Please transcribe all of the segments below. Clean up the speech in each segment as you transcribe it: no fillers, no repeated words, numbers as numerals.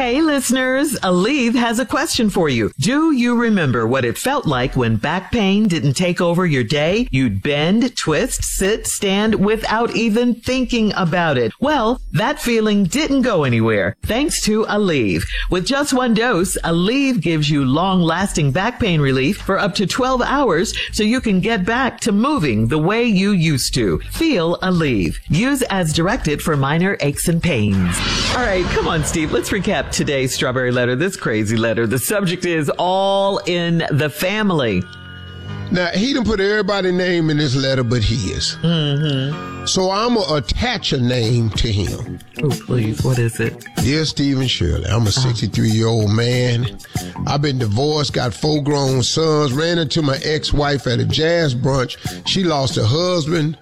Hey, listeners, Aleve has a question for you. Do you remember what it felt like when back pain didn't take over your day? You'd bend, twist, sit, stand without even thinking about it. Well, that feeling didn't go anywhere thanks to Aleve. With just one dose, Aleve gives you long-lasting back pain relief for up to 12 hours so you can get back to moving the way you used to. Feel Aleve. Use as directed for minor aches and pains. All right, come on, Steve. Let's recap today's Strawberry Letter, this crazy letter. The subject is all in the family. Now, he done put everybody's name in this letter but his. Mm-hmm. So I'm going to attach a name to him. Oh, please. What is it? Dear Stephen Shirley, I'm a 63-year-old man. I've been divorced, got 4 grown sons, ran into my ex-wife at a jazz brunch. She lost her husband.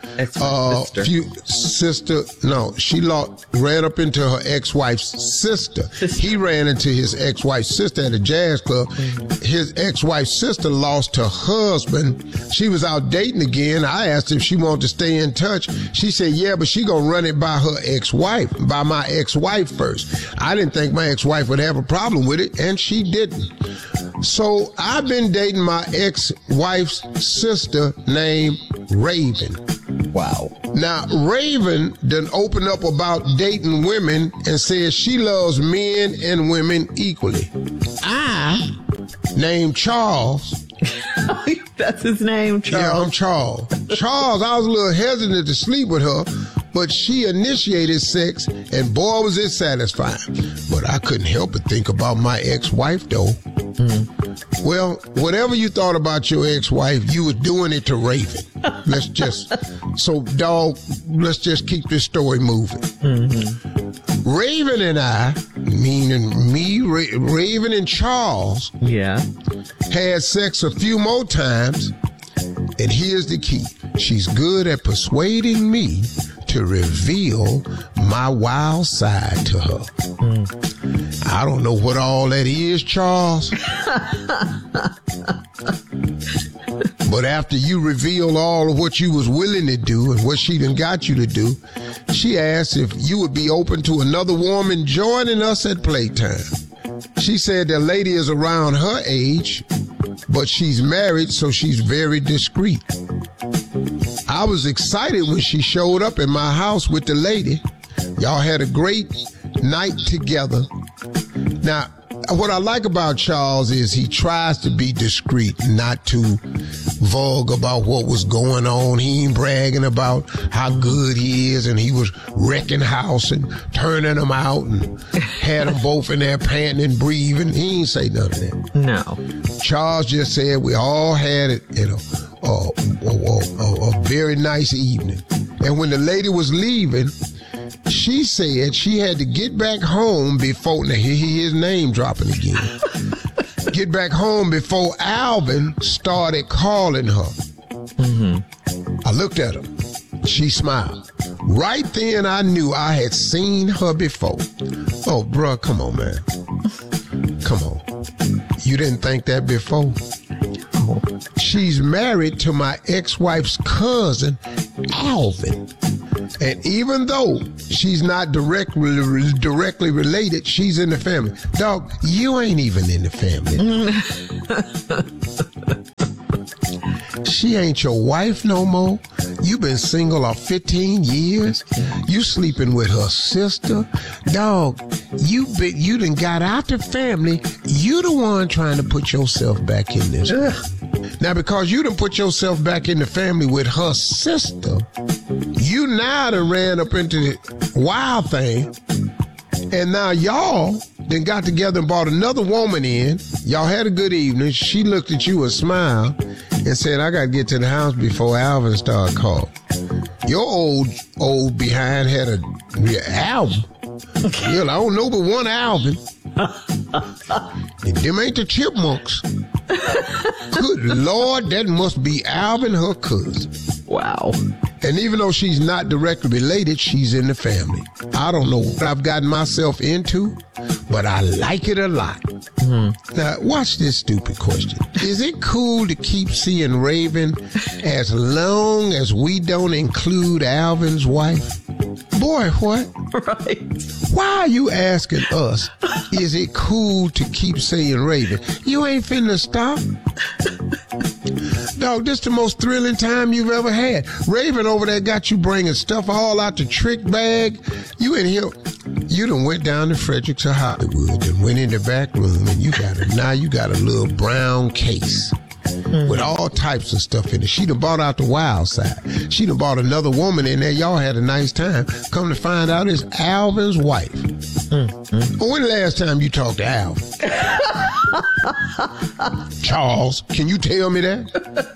Ran up into her ex-wife's sister. He ran into his ex-wife's sister at a jazz club. His ex-wife's sister lost her husband. She was out dating again. I asked if she wanted to stay in touch. She said, yeah, but she gonna run it by her ex-wife, by my ex-wife first. I didn't think my ex-wife would have a problem with it, and she didn't. So I've been dating my ex-wife's sister named Raven. Wow. Now, Raven done opened up about dating women and says she loves men and women equally. I, named Charles. That's his name, Charles. Yeah, I'm Charles. Charles, I was a little hesitant to sleep with her, but she initiated sex, and boy, was it satisfying. But I couldn't help but think about my ex-wife, though. Mm. Well, whatever you thought about your ex-wife, you were doing it to Raven. Let's just keep this story moving. Mm-hmm. Raven and I, meaning me, Raven and Charles, had sex a few more times, and here's the key. She's good at persuading me to reveal my wild side to her. I don't know what all that is, Charles. But after you reveal all of what you was willing to do and what she done got you to do, she asked if you would be open to another woman joining us at playtime. She said the lady is around her age, but she's married, so she's very discreet. I was excited when she showed up at my house with the lady. Y'all had a great night together. Now, what I like about Charles is he tries to be discreet, not too vague about what was going on. He ain't bragging about how good he is, and he was wrecking house and turning them out and had them both in there panting and breathing. He ain't say none of that. No. Charles just said we all had it, a very nice evening. And when the lady was leaving, she said she had to get back home before, now here his name dropping again, get back home before Alvin started calling her. Mm-hmm. I looked at her. She smiled. Right then I knew I had seen her before. Oh, bruh, come on, man. Come on. You didn't think that before? She's married to my ex-wife's cousin, Alvin. And even though she's not directly related, she's in the family. Dog, you ain't even in the family. She ain't your wife no more. You been single for 15 years. You sleeping with her sister. Dog, you done got out the family. You the one trying to put yourself back in this. Now, because you done put yourself back in the family with her sister, you now done ran up into the wild thing, and now y'all then got together and brought another woman in. Y'all had a good evening. She looked at you and smiled and said, I got to get to the house before Alvin started calling. Your old behind had a album. Yeah, I don't know but one Alvin. And them ain't the Chipmunks. Good Lord, that must be Alvin, her cousin. Wow. And even though she's not directly related, she's in the family. I don't know what I've gotten myself into, but I like it a lot. Mm-hmm. Now, watch this stupid question. Is it cool to keep seeing Raven as long as we don't include Alvin's wife? Boy, what? Right. Why are you asking us, is it cool to keep saying Raven? You ain't finna stop. Dog, this the most thrilling time you've ever had. Raven over there got you bringing stuff all out the trick bag. You in here, you done went down to Fredericks or Hollywood and went in the back room and you got a little brown case. With all types of stuff in it. She done bought out the wild side. She done bought another woman in there. Y'all had a nice time. Come to find out it's Alvin's wife. When the last time you talked to Alvin? Charles, can you tell me that?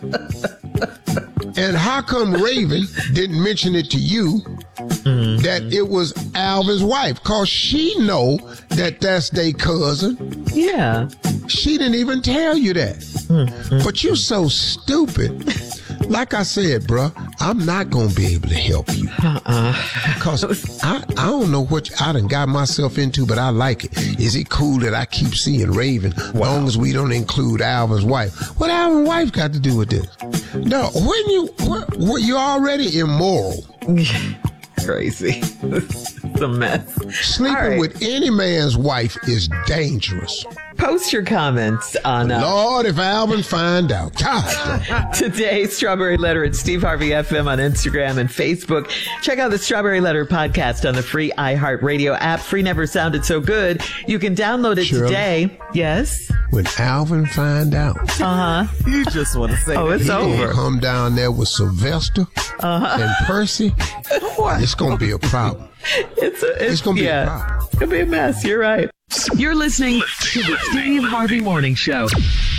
And how come Raven didn't mention it to you that it was Alvin's wife? Cause she know that that's their cousin. Yeah. She didn't even tell you that. But you're so stupid. Like I said, bruh, I'm not going to be able to help you. Because I don't know what I done got myself into, but I like it. Is it cool that I keep seeing Raven long as we don't include Alvin's wife? What Alvin's wife got to do with this? No, when you're already immoral. Crazy. It's a mess. Sleeping with any man's wife is dangerous. Post your comments on Lord, if Alvin find out. God. Today's Strawberry Letter at Steve Harvey FM on Instagram and Facebook. Check out the Strawberry Letter podcast on the free iHeartRadio app. Free never sounded so good. You can download it today. Yes? When Alvin find out. You just want to say it's over. Come down there with Sylvester and Percy. It's going to be a problem. It's going to be a problem. It's going to be a mess. You're right. You're listening to the Steve Harvey Morning Show.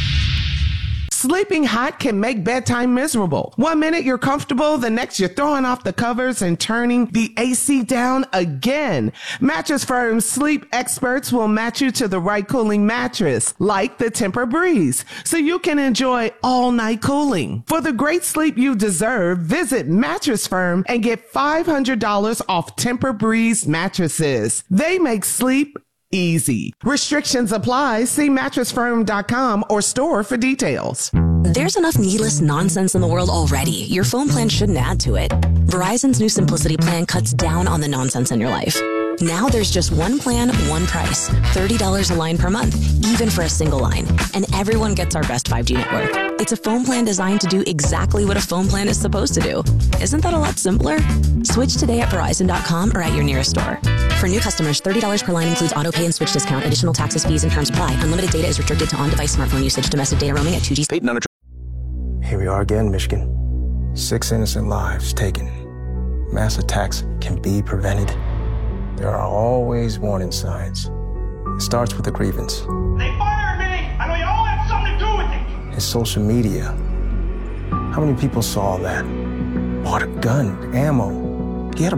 Sleeping hot can make bedtime miserable. 1 minute you're comfortable, the next you're throwing off the covers and turning the AC down again. Mattress Firm's sleep experts will match you to the right cooling mattress, like the Tempur-Breeze, so you can enjoy all-night cooling. For the great sleep you deserve, visit Mattress Firm and get $500 off Tempur-Breeze mattresses. They make sleep easy. Restrictions apply. See mattressfirm.com or store for details. There's enough needless nonsense in the world already. Your phone plan shouldn't add to it. Verizon's new Simplicity plan cuts down on the nonsense in your life. Now there's just one plan, one price. $30 a line per month, even for a single line. And everyone gets our best 5G network. It's a phone plan designed to do exactly what a phone plan is supposed to do. Isn't that a lot simpler? Switch today at Verizon.com or at your nearest store. For new customers, $30 per line includes auto pay and switch discount. Additional taxes, fees, and terms apply. Unlimited data is restricted to on-device smartphone usage. Domestic data roaming at 2G. Here we are again, Michigan. 6 innocent lives taken. Mass attacks can be prevented. There are always warning signs. It starts with a grievance. They fired me! I know you all have something to do with it! It's social media. How many people saw that? Bought a gun, ammo. He had a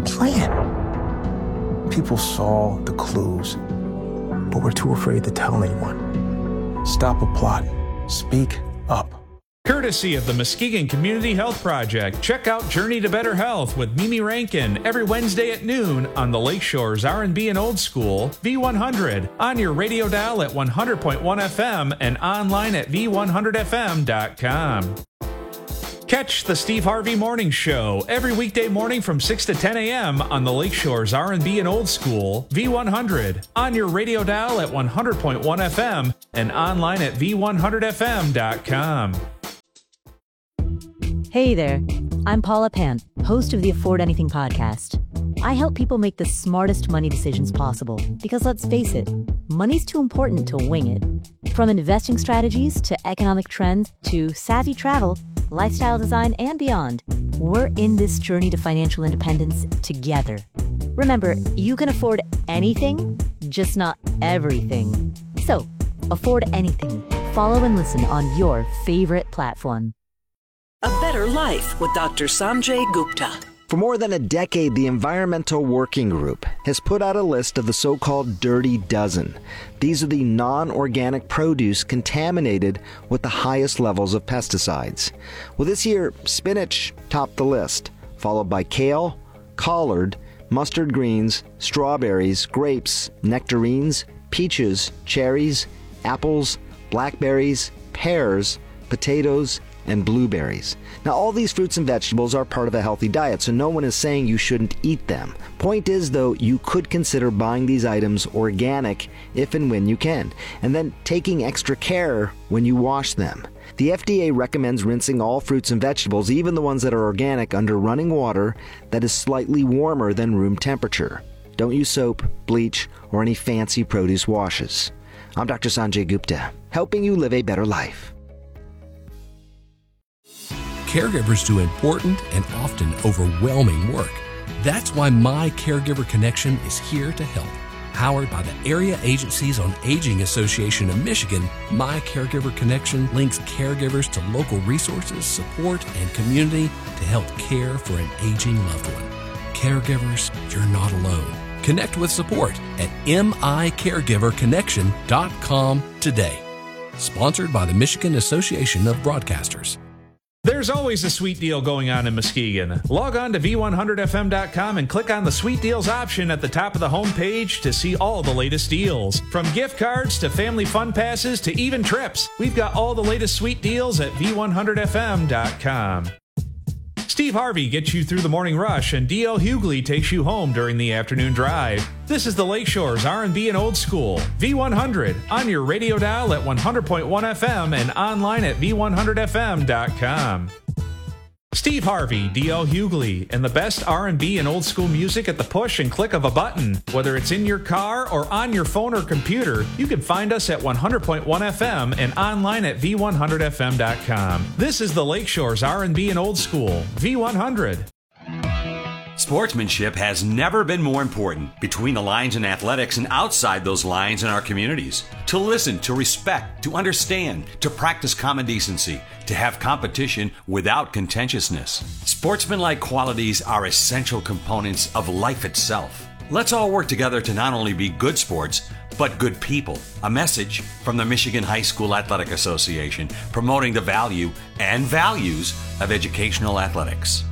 plan. People saw the clues, but were too afraid to tell anyone. Stop a plot. Speak up. Courtesy of the Muskegon Community Health Project, check out Journey to Better Health with Mimi Rankin every Wednesday at noon on the Lakeshore's R&B and Old School, V100, on your radio dial at 100.1 FM and online at v100fm.com. Catch the Steve Harvey Morning Show every weekday morning from 6 to 10 a.m. on the Lakeshore's R&B and Old School, V100, on your radio dial at 100.1 FM and online at v100fm.com. Hey there, I'm Paula Pan, host of the Afford Anything podcast. I help people make the smartest money decisions possible because, let's face it, money's too important to wing it. From investing strategies to economic trends to savvy travel, lifestyle design, and beyond, we're in this journey to financial independence together. Remember, you can afford anything, just not everything. So, afford anything. Follow and listen on your favorite platform. A Better Life with Dr. Sanjay Gupta. For more than a decade, the Environmental Working Group has put out a list of the so-called Dirty Dozen. These are the non-organic produce contaminated with the highest levels of pesticides. Well, this year, spinach topped the list, followed by kale, collard, mustard greens, strawberries, grapes, nectarines, peaches, cherries, apples, blackberries, pears, potatoes, and blueberries. Now, all these fruits and vegetables are part of a healthy diet, so no one is saying you shouldn't eat them. Point is, though, you could consider buying these items organic if and when you can, and then taking extra care when you wash them. The FDA recommends rinsing all fruits and vegetables, even the ones that are organic, under running water that is slightly warmer than room temperature. Don't use soap, bleach, or any fancy produce washes. I'm Dr. Sanjay Gupta, helping you live a better life. Caregivers do important and often overwhelming work. That's why My Caregiver Connection is here to help. Powered by the Area Agencies on Aging Association of Michigan, My Caregiver Connection links caregivers to local resources, support, and community to help care for an aging loved one. Caregivers, you're not alone. Connect with support at micaregiverconnection.com today. Sponsored by the Michigan Association of Broadcasters. There's always a sweet deal going on in Muskegon. Log on to v100fm.com and click on the Sweet Deals option at the top of the homepage to see all the latest deals. From gift cards to family fun passes to even trips, we've got all the latest sweet deals at v100fm.com. Steve Harvey gets you through the morning rush, and D.L. Hughley takes you home during the afternoon drive. This is the Lakeshore's R&B and Old School, V100, on your radio dial at 100.1 FM and online at v100fm.com. Steve Harvey, D.L. Hughley, and the best R&B and old school music at the push and click of a button. Whether it's in your car or on your phone or computer, you can find us at 100.1 FM and online at v100fm.com. This is the Lakeshore's R&B and Old School, V100. Sportsmanship has never been more important between the lines in athletics and outside those lines in our communities. To listen, to respect, to understand, to practice common decency, to have competition without contentiousness. Sportsmanlike qualities are essential components of life itself. Let's all work together to not only be good sports, but good people. A message from the Michigan High School Athletic Association, promoting the value and values of educational athletics.